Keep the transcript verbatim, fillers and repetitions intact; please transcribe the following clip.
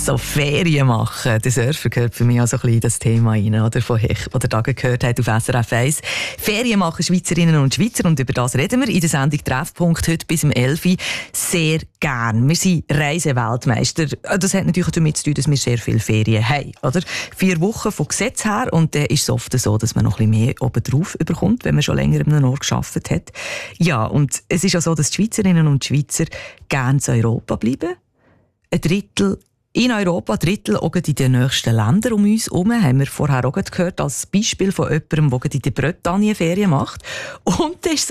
So Ferien machen, der Surfer gehört für mich auch so ein bisschen in das Thema rein, oder? Von Hech, oder da gehört hat auf S R F eins. Ferien machen Schweizerinnen und Schweizer, und über das reden wir in der Sendung Treffpunkt heute bis um elf Uhr sehr gern. Wir sind Reiseweltmeister. Das hat natürlich auch damit zu tun, dass wir sehr viele Ferien haben, oder? Vier Wochen von Gesetz her, und dann ist es oft so, dass man noch ein bisschen mehr obendrauf bekommt, wenn man schon länger an einem Ort gearbeitet hat. Ja, und es ist auch so, dass die Schweizerinnen und Schweizer gerne in Europa bleiben. Ein Drittel in Europa, ein Drittel auch in den nächsten Ländern um uns herum, haben wir vorher auch gehört, als Beispiel von jemandem, der in der Bretagne Ferien macht. Und das ist